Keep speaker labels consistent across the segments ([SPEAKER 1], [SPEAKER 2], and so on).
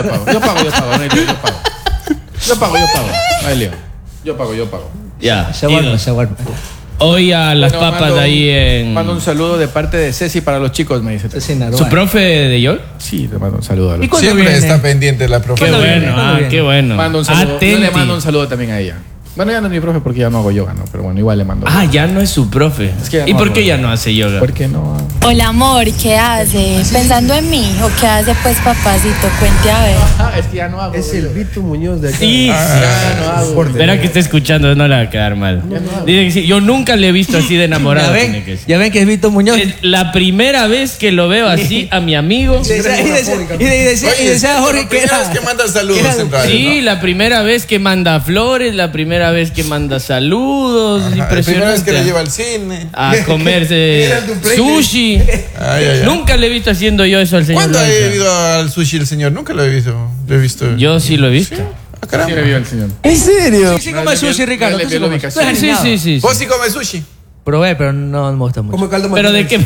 [SPEAKER 1] Yo pago, no hay lío, yo pago. No hay lío. Yo pago.
[SPEAKER 2] Ya.
[SPEAKER 3] Shawarma.
[SPEAKER 2] Hoy a las papas de ahí en...
[SPEAKER 1] Mando un saludo de parte de Ceci para los chicos, me dice.
[SPEAKER 2] ¿Su profe de yo?
[SPEAKER 1] Sí, le mando un saludo a los
[SPEAKER 3] ¿Y
[SPEAKER 1] chicos.
[SPEAKER 3] cuándo
[SPEAKER 4] Siempre
[SPEAKER 3] viene?
[SPEAKER 4] está pendiente la profe.
[SPEAKER 2] Qué bueno, qué bueno.
[SPEAKER 1] Mando un saludo. Yo le
[SPEAKER 2] Atenti.
[SPEAKER 1] mando un saludo también a ella. Bueno, ya no es mi profe porque ya no hago yoga, ¿no? Pero bueno, igual le mando.
[SPEAKER 2] Ya no es su profe.
[SPEAKER 1] Es que ya
[SPEAKER 2] ¿Y
[SPEAKER 1] no
[SPEAKER 2] por
[SPEAKER 1] hago
[SPEAKER 2] qué ya
[SPEAKER 1] yoga.
[SPEAKER 2] no hace yoga?
[SPEAKER 1] ¿Por qué no?
[SPEAKER 5] Hola amor, ¿qué hace? ¿Pensando en mí? ¿O qué hace pues papacito? Cuente a ver.
[SPEAKER 1] Es que ya no hago.
[SPEAKER 6] Es el Vito Muñoz de acá.
[SPEAKER 2] Sí,
[SPEAKER 1] Ya no hago.
[SPEAKER 2] Espera que esté escuchando, no le va a quedar mal. Dice que sí, yo nunca le he visto así de enamorado. tiene que ser.
[SPEAKER 3] Ya ven que es Vito Muñoz.
[SPEAKER 2] Es la primera vez que lo veo así a mi amigo.
[SPEAKER 3] Y decía Jorge que
[SPEAKER 4] Primera
[SPEAKER 3] era...
[SPEAKER 4] vez que manda saludos
[SPEAKER 3] era-
[SPEAKER 4] en radio,
[SPEAKER 2] Sí,
[SPEAKER 4] ¿no?
[SPEAKER 2] la primera vez que manda flores, la primera vez que manda saludos.
[SPEAKER 4] Ajá, la primera
[SPEAKER 2] Impresionante.
[SPEAKER 4] vez que le lleva al cine.
[SPEAKER 2] A comerse sushi.
[SPEAKER 4] Ay.
[SPEAKER 2] Nunca le he visto haciendo yo eso al señor.
[SPEAKER 4] ¿Cuándo ha
[SPEAKER 2] Loaiza.
[SPEAKER 4] ido al sushi el señor? Nunca lo he visto. Lo he visto.
[SPEAKER 2] Yo sí lo he visto.
[SPEAKER 4] Ah, caramba.
[SPEAKER 1] Sí, le vio el señor.
[SPEAKER 6] ¿En serio?
[SPEAKER 3] Sí, come sushi, Ricardo.
[SPEAKER 1] le
[SPEAKER 3] tú sí
[SPEAKER 1] vio la
[SPEAKER 3] comes.
[SPEAKER 1] ubicación.
[SPEAKER 3] Tú eres
[SPEAKER 2] Sí,
[SPEAKER 3] animado.
[SPEAKER 2] sí.
[SPEAKER 4] ¿Vos sí comes sushi?
[SPEAKER 3] Probé, pero no me gusta mucho.
[SPEAKER 6] Como caldo
[SPEAKER 2] ¿Pero de qué?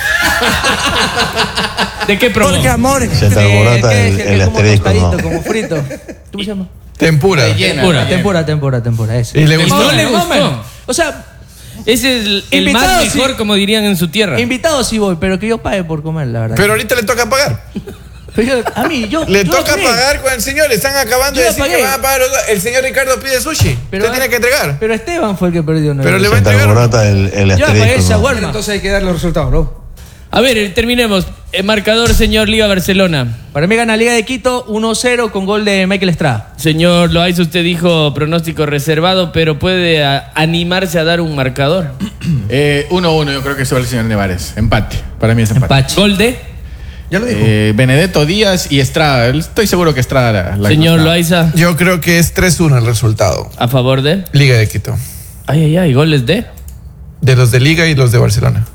[SPEAKER 2] ¿De qué probó?
[SPEAKER 3] Porque amor.
[SPEAKER 7] Se te alborota el asterisco,
[SPEAKER 3] como
[SPEAKER 7] ¿no?
[SPEAKER 3] tostadito, como frito. ¿Cómo se llama?
[SPEAKER 4] Tempura.
[SPEAKER 3] Tempura, eso.
[SPEAKER 4] ¿Y le gustó?
[SPEAKER 2] No le gustó.
[SPEAKER 3] Bueno, o sea,
[SPEAKER 2] Ese es el más
[SPEAKER 3] Invitado,
[SPEAKER 2] mejor,
[SPEAKER 3] sí.
[SPEAKER 2] como dirían en su tierra.
[SPEAKER 3] invitado sí voy, pero que yo pague por comer, la verdad.
[SPEAKER 4] Pero ahorita le toca pagar.
[SPEAKER 3] Pero a mí, yo...
[SPEAKER 4] Le
[SPEAKER 3] yo
[SPEAKER 4] toca
[SPEAKER 3] pagué.
[SPEAKER 4] pagar con el señor. Le están acabando
[SPEAKER 3] Yo
[SPEAKER 4] de
[SPEAKER 3] la
[SPEAKER 4] decir que
[SPEAKER 3] pagué.
[SPEAKER 4] van a pagar. El señor Ricardo pide sushi.
[SPEAKER 3] Pero-
[SPEAKER 4] Usted tiene que entregar.
[SPEAKER 3] Pero Esteban fue el que perdió. ¿no?
[SPEAKER 4] Pero le va a
[SPEAKER 7] Se te
[SPEAKER 4] entregar.
[SPEAKER 7] alborota el
[SPEAKER 3] Yo pagué
[SPEAKER 7] asterisco,
[SPEAKER 3] esa
[SPEAKER 7] ¿no?
[SPEAKER 3] shawarma.
[SPEAKER 6] Entonces hay que dar los resultados, ¿no?
[SPEAKER 2] A ver, terminemos. Marcador, señor Liga Barcelona.
[SPEAKER 3] Para mí gana Liga de Quito 1-0 con gol de Michael Estrada.
[SPEAKER 2] Señor Loaiza, usted dijo pronóstico reservado, pero puede animarse a dar un marcador.
[SPEAKER 1] 1-1, yo creo que se va el señor Nevares. Empate. Para mí es empate.
[SPEAKER 2] Gol de
[SPEAKER 6] Ya lo dijo.
[SPEAKER 1] Benedetto, Díaz y Estrada. Estoy seguro que Estrada la
[SPEAKER 2] señor
[SPEAKER 1] la-
[SPEAKER 2] Loaiza.
[SPEAKER 4] Yo creo que es 3-1 el resultado.
[SPEAKER 2] A favor de.
[SPEAKER 4] Liga de Quito.
[SPEAKER 2] Ay, goles de.
[SPEAKER 4] De los de Liga y los de Barcelona.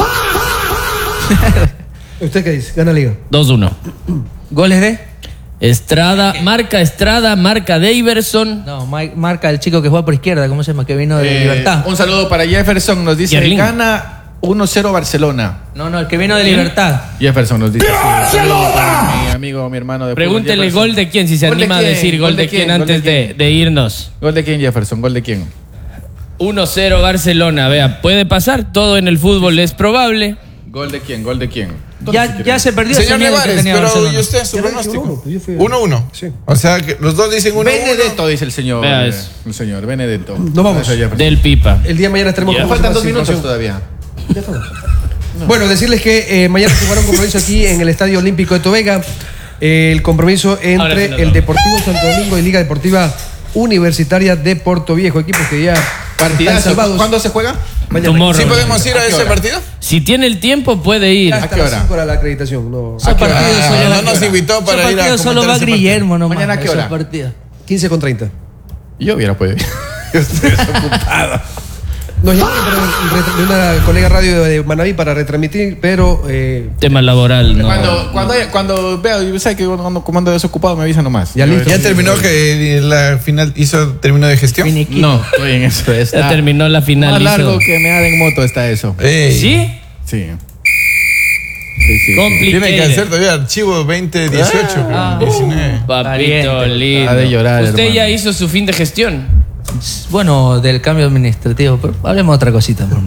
[SPEAKER 6] ¿Usted qué dice? Gana Liga.
[SPEAKER 2] 2-1.
[SPEAKER 3] ¿Goles de?
[SPEAKER 2] Estrada, marca Daverson.
[SPEAKER 3] No, marca el chico que juega por izquierda, ¿cómo se llama? Que vino de Libertad.
[SPEAKER 1] Un saludo para Jefferson. Nos dice:
[SPEAKER 2] Yerlin.
[SPEAKER 1] gana 1-0 Barcelona.
[SPEAKER 3] No, el que vino de Libertad.
[SPEAKER 1] Jefferson nos dice: un saludo para mi amigo, mi hermano de fútbol,
[SPEAKER 2] Pregúntele
[SPEAKER 1] Jefferson.
[SPEAKER 2] gol de quién, si se
[SPEAKER 1] ¿Gol de
[SPEAKER 2] anima a
[SPEAKER 1] quién?
[SPEAKER 2] decir gol de quién antes de irnos.
[SPEAKER 1] ¿Gol de quién, Jefferson? ¿Gol de quién?
[SPEAKER 2] 1-0 Barcelona. Vea, puede pasar, todo en el fútbol es probable.
[SPEAKER 1] ¿Gol de quién? ¿Gol de quién?
[SPEAKER 3] Ya se perdió
[SPEAKER 4] Señor
[SPEAKER 3] ese miedo que
[SPEAKER 4] Nevares,
[SPEAKER 3] tenía
[SPEAKER 4] pero
[SPEAKER 3] Barcelona.
[SPEAKER 4] ¿y usted su
[SPEAKER 6] Ya lo dije,
[SPEAKER 4] pronóstico?
[SPEAKER 6] 1-1, pues yo fui-
[SPEAKER 4] 1-1.
[SPEAKER 6] Sí.
[SPEAKER 4] O sea que los dos dicen 1-1.
[SPEAKER 1] Benedetto, dice el señor.
[SPEAKER 2] Vea eso.
[SPEAKER 1] El señor Benedetto.
[SPEAKER 6] Nos vamos.
[SPEAKER 1] Eso, Jefferson.
[SPEAKER 2] Del Pipa.
[SPEAKER 6] El día de mañana estaremos
[SPEAKER 2] Ya.
[SPEAKER 6] con
[SPEAKER 1] Faltan
[SPEAKER 6] más
[SPEAKER 1] 2 minutos
[SPEAKER 6] información.
[SPEAKER 1] todavía.
[SPEAKER 6] Bueno, decirles que mañana se jugará un compromiso aquí en el Estadio Olímpico de Tobega. El compromiso
[SPEAKER 2] Ahora sí
[SPEAKER 6] entre
[SPEAKER 2] nos
[SPEAKER 6] el
[SPEAKER 2] vamos.
[SPEAKER 6] Deportivo Santo Domingo y Liga Deportiva Universitaria de Puerto Viejo. Equipos que ya están
[SPEAKER 1] Partidazo.
[SPEAKER 6] salvados.
[SPEAKER 1] ¿Cuándo se juega?
[SPEAKER 6] Mañana.
[SPEAKER 2] Tomorrow.
[SPEAKER 4] ¿Sí podemos ir a
[SPEAKER 1] qué
[SPEAKER 4] ese
[SPEAKER 1] hora?
[SPEAKER 4] partido?
[SPEAKER 2] Si tiene el tiempo, puede ir.
[SPEAKER 6] Hasta
[SPEAKER 1] qué
[SPEAKER 6] las
[SPEAKER 1] hora?
[SPEAKER 6] 5 para la acreditación. No.
[SPEAKER 3] Esos partidos solo-
[SPEAKER 4] no nos invitó para
[SPEAKER 3] esos
[SPEAKER 4] ir a
[SPEAKER 3] partidos solo
[SPEAKER 4] comentar
[SPEAKER 3] va
[SPEAKER 4] ese partido.
[SPEAKER 3] Guillermo nomás.
[SPEAKER 1] ¿Mañana a qué
[SPEAKER 3] esos
[SPEAKER 1] hora?
[SPEAKER 3] partidos.
[SPEAKER 6] 15:30.
[SPEAKER 1] Yo hubiera podido ir. Yo estoy desocupado.
[SPEAKER 6] Nos llamaron de una colega radio de Manaví para retransmitir, pero
[SPEAKER 2] Tema laboral, ¿no?
[SPEAKER 1] Cuando vea, yo sé que cuando ando desocupado me avisa nomás.
[SPEAKER 6] Ya listo.
[SPEAKER 4] ¿Ya terminó que la final terminó de gestión?
[SPEAKER 3] Finiquito.
[SPEAKER 1] No, estoy en eso. Está
[SPEAKER 2] Ya terminó la final.
[SPEAKER 1] más largo
[SPEAKER 2] hizo-
[SPEAKER 1] que me da en moto está eso.
[SPEAKER 4] Ey,
[SPEAKER 2] ¿Sí?
[SPEAKER 1] Sí. Sí.
[SPEAKER 2] Complicated.
[SPEAKER 4] Tiene que hacer todavía archivo 2018.
[SPEAKER 2] Ah.
[SPEAKER 4] 19.
[SPEAKER 2] Papito
[SPEAKER 3] Pariente.
[SPEAKER 2] lindo.
[SPEAKER 1] Ha de llorar,
[SPEAKER 2] Usted
[SPEAKER 1] hermano.
[SPEAKER 2] ya hizo su fin de gestión.
[SPEAKER 3] Bueno, del cambio administrativo, pero hablemos de otra cosita. por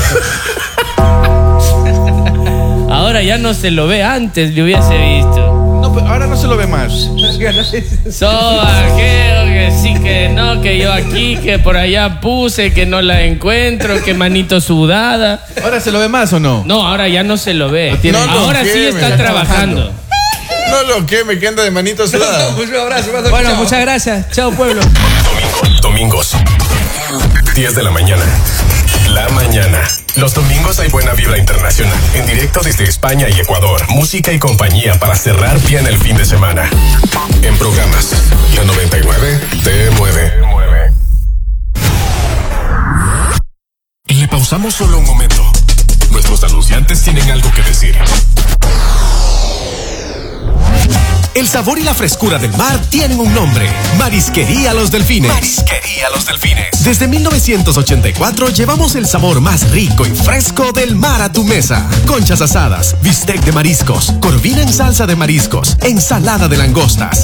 [SPEAKER 3] favor.
[SPEAKER 2] Ahora ya no se lo ve, antes le hubiese visto.
[SPEAKER 1] No, pero ahora no se lo ve más.
[SPEAKER 2] Sobajeo, que sí, que no, que yo aquí, que por allá puse, que no la encuentro, que manito sudada.
[SPEAKER 1] ¿Ahora se lo ve más o no?
[SPEAKER 2] No, ahora ya no se lo ve.
[SPEAKER 1] tiene-
[SPEAKER 4] No lo
[SPEAKER 2] Ahora sí
[SPEAKER 4] queme,
[SPEAKER 2] está
[SPEAKER 4] está
[SPEAKER 2] trabajando.
[SPEAKER 4] No lo queme, que anda de manito sudada.
[SPEAKER 6] un abrazo.
[SPEAKER 3] Bueno, muchas gracias. Chao, pueblo.
[SPEAKER 8] Domingos, 10 de la mañana. La mañana. Los domingos hay buena vibra internacional. En directo desde España y Ecuador. Música y compañía para cerrar bien el fin de semana. En programas, la 99 te mueve. Le pausamos solo un momento. Nuestros anunciantes tienen algo que decir.
[SPEAKER 9] El sabor y la frescura del mar tienen un nombre: Marisquería Los Delfines.
[SPEAKER 8] Marisquería Los Delfines.
[SPEAKER 9] Desde 1984 llevamos el sabor más rico y fresco del mar a tu mesa. Conchas asadas, bistec de mariscos, corvina en salsa de mariscos, ensalada de langostas,